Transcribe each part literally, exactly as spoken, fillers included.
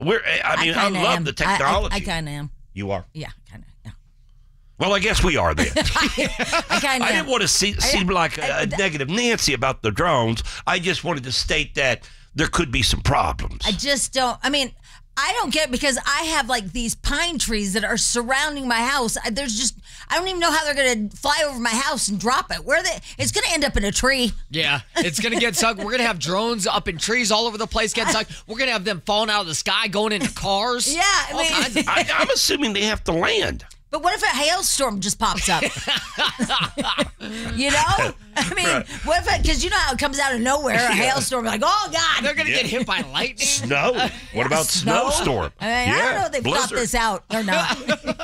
We're, I mean, I, I love am. the technology. I, I, I kind of am. You are? Yeah, kind of. Yeah. Well, I guess we are then. I, I kind of. I didn't want to see, seem like a, a negative Nancy about the drones. I just wanted to state that there could be some problems. I just don't. I mean, I don't get it because I have like these pine trees that are surrounding my house. There's just, I don't even know how they're going to fly over my house and drop it. Where they? It's going to end up in a tree. Yeah, it's going to get sucked. We're going to have drones up in trees all over the place getting sucked. We're going to have them falling out of the sky, going into cars. Yeah, I all mean, kinds of I, I'm assuming they have to land. But what if a hailstorm just pops up? You know? I mean, right. What if it, because you know how it comes out of nowhere, a yeah. hailstorm, like, oh, God. They're going to yeah. get hit by lightning. Snow. What about Snow? snowstorm? I mean, yeah. I don't know if they've Blizzard. thought this out or not.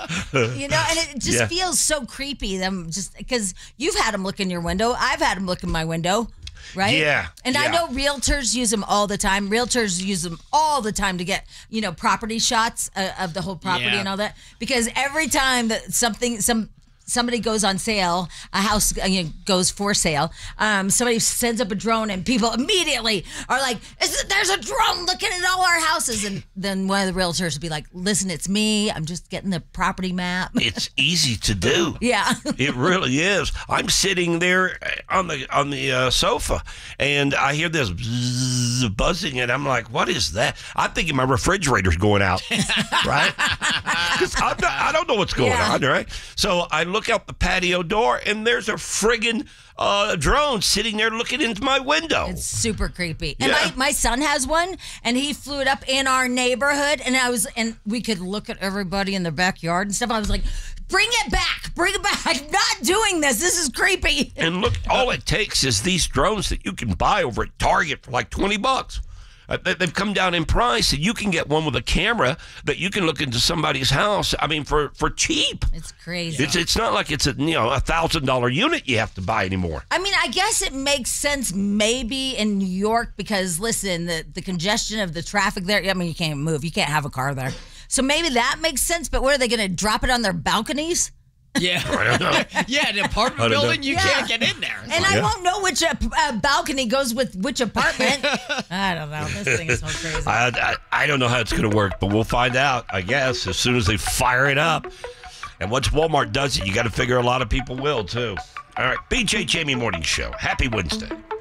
You know, and it just yeah. feels so creepy. Them just because you've had them look in your window. I've had them look in my window. Right? Yeah. And yeah. I know realtors use them all the time. Realtors use them all the time to get, you know, property shots uh, of the whole property yeah. and all that. Because every time that something, some somebody goes on sale, a house you know, goes for sale, um, somebody sends up a drone and people immediately are like, Is it, there's a drone looking at all our houses. And then one of the realtors would be like, listen, it's me. I'm just getting the property map. It's easy to do. Yeah. It really is. I'm sitting there on the on the uh, sofa, and I hear this bzzz, buzzing, and I'm like, what is that? I'm thinking my refrigerator's going out, right? Because I don't know what's going yeah. on, right? So I look out the patio door, and there's a friggin' uh, drone sitting there looking into my window. It's super creepy. And Yeah. my, my son has one, and he flew it up in our neighborhood, and I was, and we could look at everybody in their backyard and stuff. I was like, bring it back, bring it back. I'm not doing this. This is creepy. And look, all it takes is these drones that you can buy over at Target for like twenty bucks. Uh, they- they've come down in price, and you can get one with a camera that you can look into somebody's house. I mean, for, for cheap. It's crazy. It's it's not like it's a you know a thousand dollar unit you have to buy anymore. I mean, I guess it makes sense maybe in New York because, listen, the, the congestion of the traffic there, I mean, you can't move. You can't have a car there. So maybe that makes sense, but where are they going to drop it on their balconies? Yeah. I don't know. Yeah, an apartment building, you Yeah. can't get in there. And I won't know which uh, uh, balcony goes with which apartment. I don't know. This thing is so crazy. I, I, I don't know how it's going to work, but we'll find out, I guess, as soon as they fire it up. And once Walmart does it, you got to figure a lot of people will, too. All right, B J Jamie Morning Show. Happy Wednesday.